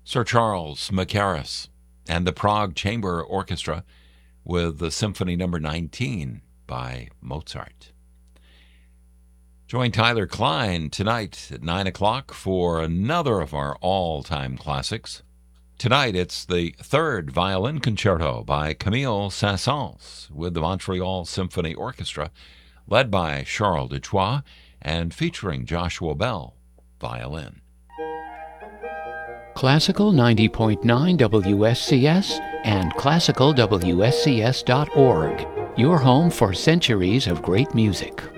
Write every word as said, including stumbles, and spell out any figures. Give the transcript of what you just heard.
Sir Charles Mackerras and the Prague Chamber Orchestra with the Symphony Number nineteen by Mozart. Join Tyler Klein tonight at nine o'clock for another of our all-time classics. Tonight it's the third violin concerto by Camille Saint-Saëns with the Montreal Symphony Orchestra, led by Charles Duchois and featuring Joshua Bell, violin. Classical ninety point nine W S C S and classical W S C S dot org, your home for centuries of great music.